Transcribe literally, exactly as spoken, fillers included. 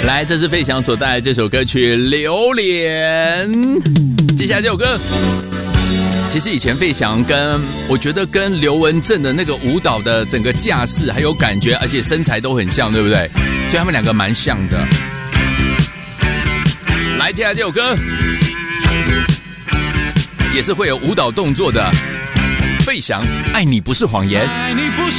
来，这是费翔所带来这首歌曲《榴莲》。接下来这首歌，其实以前费翔跟我觉得跟刘文正的那个舞蹈的整个架势还有感觉，而且身材都很像，对不对？所以他们两个蛮像的。来，接下来这首歌也是会有舞蹈动作的。费翔，爱你不是谎言。